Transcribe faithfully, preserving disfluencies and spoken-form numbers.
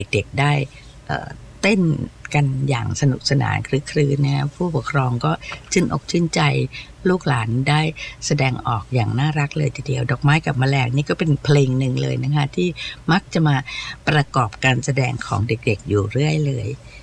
เด็กๆได้เต้นกันอย่างสนุกสนานคลึกครื้นนะผู้ปกครองก็ชื่นอกชื่นใจลูกหลานได้แสดงออกอย่างน่ารักเลยทีเดียวดอกไม้กับแมลงนี่ก็เป็นเพลงหนึ่งเลยนะคะที่มักจะมาประกอบการแสดงของเด็กๆอยู่เรื่อยเลย